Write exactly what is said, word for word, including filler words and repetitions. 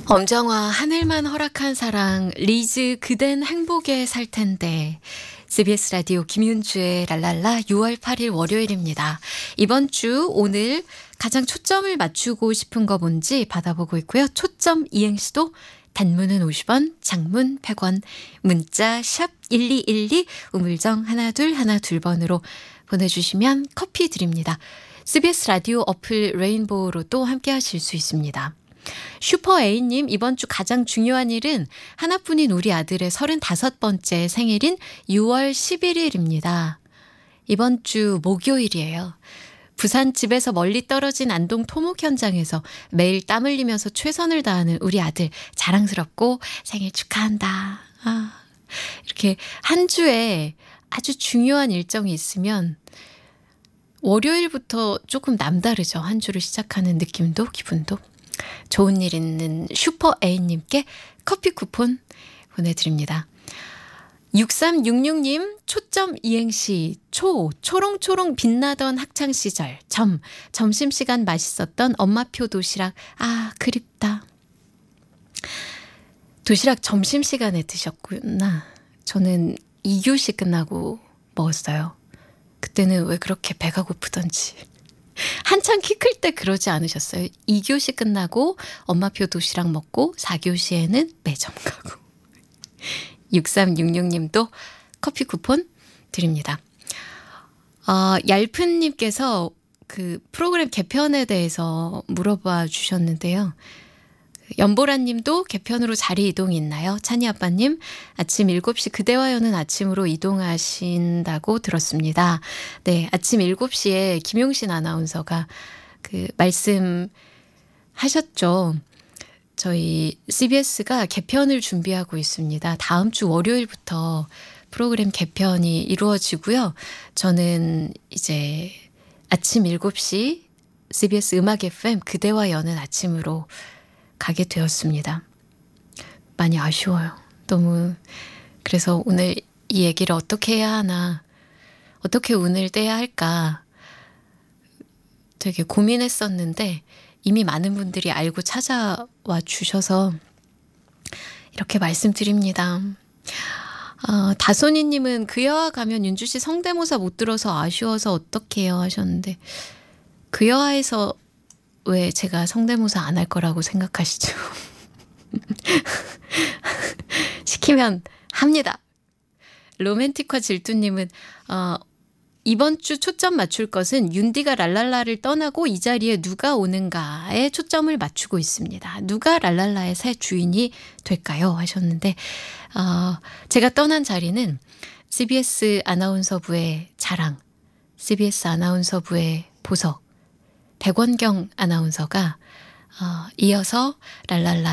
엄정화 하늘만 허락한 사랑 리즈 그댄 행복에 살 텐데. 씨비에스 라디오 김윤주의 랄랄라 유월 팔일 월요일입니다. 이번 주 오늘 가장 초점을 맞추고 싶은 거 뭔지 받아보고 있고요. 초점 이행시도 단문은 오십 원, 장문 백 원, 문자 샵 일이일이, 우물정 하나 둘 하나 둘 번으로 보내주시면 커피 드립니다. 씨비에스 라디오 어플 레인보우로도 함께 하실 수 있습니다. 슈퍼에이님, 이번 주 가장 중요한 일은 하나뿐인 우리 아들의 서른다섯 번째 생일인 유월 십일일입니다. 이번 주 목요일이에요. 부산 집에서 멀리 떨어진 안동 토목 현장에서 매일 땀 흘리면서 최선을 다하는 우리 아들 자랑스럽고 생일 축하한다. 아, 이렇게 한 주에 아주 중요한 일정이 있으면 월요일부터 조금 남다르죠. 한 주를 시작하는 느낌도 기분도. 좋은 일 있는 슈퍼에이님께 커피 쿠폰 보내드립니다. 육삼육육님, 초점 이행시 초, 초롱초롱 빛나던 학창시절, 점, 점심시간 맛있었던 엄마표 도시락, 아 그립다. 도시락 점심시간에 드셨구나. 저는 이 교시 끝나고 먹었어요. 그때는 왜 그렇게 배가 고프던지. 한창 키 클 때 그러지 않으셨어요? 이 교시 끝나고 엄마표 도시락 먹고 사 교시에는 매점 가고. 육삼육육님도 커피 쿠폰 드립니다. 어, 얄푼님께서 그 프로그램 개편에 대해서 물어봐 주셨는데요. 연보라님도 개편으로 자리 이동이 있나요? 찬이 아빠님, 아침 일곱 시 그대와 여는 아침으로 이동하신다고 들었습니다. 네, 아침 일곱 시에 김용신 아나운서가 그 말씀하셨죠. 저희 씨비에스가 개편을 준비하고 있습니다. 다음 주 월요일부터 프로그램 개편이 이루어지고요. 저는 이제 아침 일곱 시 씨비에스 음악 에프엠 그대와 여는 아침으로 가게 되었습니다. 많이 아쉬워요. 너무. 그래서 오늘 이 얘기를 어떻게 해야 하나, 어떻게 운을 떼야 할까 되게 고민했었는데 이미 많은 분들이 알고 찾아와 주셔서 이렇게 말씀드립니다. 어, 다소니님은 그여와 가면 윤주씨 성대모사 못 들어서 아쉬워서 어떡해요 하셨는데, 그여와에서 왜 제가 성대모사 안 할 거라고 생각하시죠? 시키면 합니다. 로맨틱화 질투님은 어, 이번 주 초점 맞출 것은 윤디가 랄랄라를 떠나고 이 자리에 누가 오는가에 초점을 맞추고 있습니다. 누가 랄랄라의 새 주인이 될까요? 하셨는데 어, 제가 떠난 자리는 씨비에스 아나운서부의 자랑, 씨비에스 아나운서부의 보석, 백원경 아나운서가 어, 이어서 랄랄라